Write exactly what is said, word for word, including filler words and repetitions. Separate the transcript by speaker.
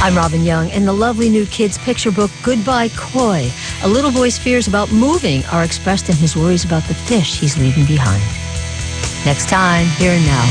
Speaker 1: I'm Robin Young. In the lovely new kids' picture book, Goodbye Koi, a little boy's fears about moving are expressed in his worries about the fish he's leaving behind. Next time, here and now.